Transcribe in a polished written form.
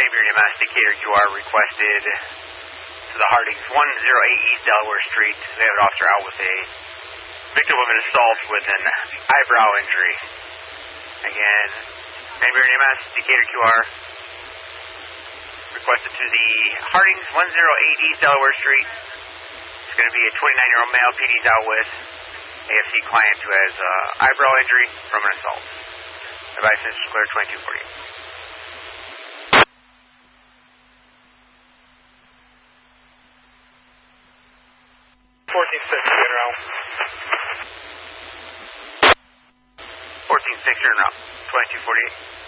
Mayberry EMS, Decatur QR requested to the Hardings, 108 East Delaware Street. They have an officer out with a victim of an assault with an eyebrow injury. Again, Mayberry EMS, Decatur QR requested to the Hardings, 108 East Delaware Street. It's going to be a 29-year-old male PD's out with AFC client who has eyebrow injury from an assault. Advice is clear 2248. 14-6, you're out. 14-6, you're in route. 2248.